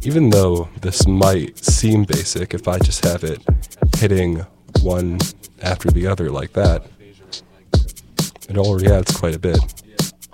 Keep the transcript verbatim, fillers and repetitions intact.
even though this might seem basic, if I just have it hitting one after the other like that, it already adds quite a bit.